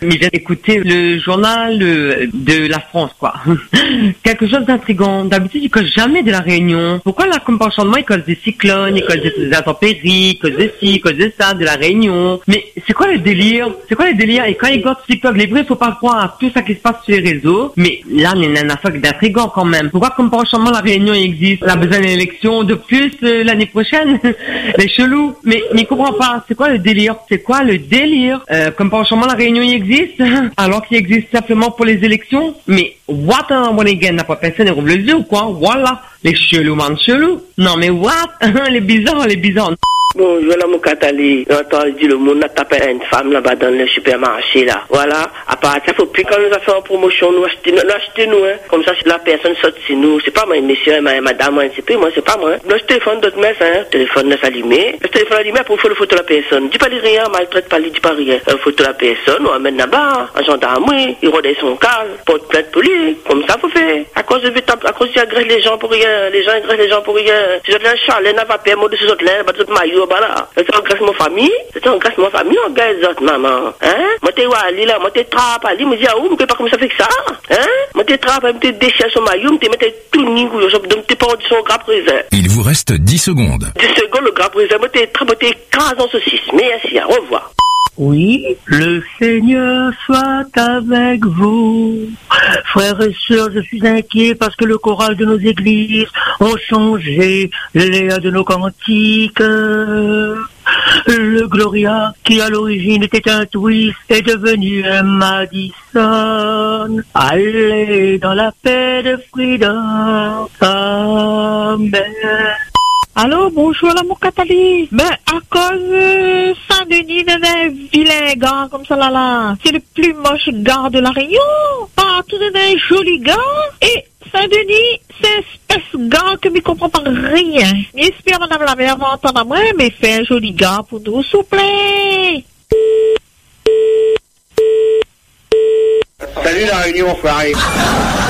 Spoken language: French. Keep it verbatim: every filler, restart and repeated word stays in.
Mais j'ai écouté le journal euh, de la France, quoi. Quelque chose d'intriguant. D'habitude, ils causent jamais de la Réunion. Pourquoi là, comme par changement, ils causent des cyclones, ils causent des intempéries, ils causent de ci, ils causent de ça, de la Réunion. Mais c'est quoi le délire? C'est quoi le délire? Et quand ils gardent TikTok, les vrais, faut pas croire à tout ça qui se passe sur les réseaux. Mais là, il y a une affaire d'intriguant quand même. Pourquoi, comme par changement, la Réunion existe? Elle a besoin d'une élection de plus euh, l'année prochaine? Les chelous. Mais, mais comprends pas. C'est quoi le délire? C'est quoi le délire? Euh, comme par changement, la Réunion existe? Alors qu'il existe simplement pour les élections. Mais what un bon again n'a pas personne ne rouvre les yeux ou quoi? Voilà, les chelous, man, chelous. Non mais what? Les bizarres, les bizarres. Bonjour, là, mon catali. J'entends dire le monde a tapé une femme là-bas dans le supermarché, là. Voilà. À part ça, faut plus quand nous a fait en promotion, nous acheter, nous acheter, nous, hein. Comme ça, si la personne sort de nous, c'est pas moi, monsieur, ma, madame, moi, c'est pas moi, c'est pas moi. Le téléphone d'autres messe, hein. Le téléphone laisse allumé. Le téléphone allumé pour faire le photo de la personne. Dis pas les rien, maltraite pas les, dis pas rien. Le photo de la personne, on amène là-bas, un gendarmerie, il rodait son cal, porte plainte pour lui. Comme ça, faut faire. À cause de, à cause d'agresse les gens pour rien. Les gens agressent les gens pour rien. Si j'aurais un chalet, n'a pas payé, de ces autres là, bah, d'autres maillots, bah, là. C'est un grâce mon famille, c'est un grâce mon famille, on gagne autres maman. Hein? Moi t'es wali là, moi t'es trappe ali, me dis ah où, me pas comme ça fait que ça. Hein? Moi t'es trappe, me t'es déchire son maillot, me t'es mettre tout ningou, je donc t'es pas en son gras présent. Il vous reste dix secondes. dix secondes le gras présent, moi t'es trappe, t'es quinze en saucisse. Merci, au revoir. Oui, le Seigneur soit avec vous. Frères et sœurs, je suis inquiet parce que le choral de nos églises ont changé l'air de nos cantiques. Le Gloria, qui à l'origine était un twist, est devenu un Madison. Allez dans la paix de Frida. Amen. Allô, bonjour là mon Catali. Ben à cause euh, Saint-Denis dans un vilain gars comme ça là là, c'est le plus moche gare de la Réunion. Partout dans un joli gars. Et Saint-Denis, c'est un espèce gars que je comprends pas rien. J'espère madame la mère va entendre à moi, mais fait un joli gars pour nous, s'il vous plaît. Salut la Réunion, frère.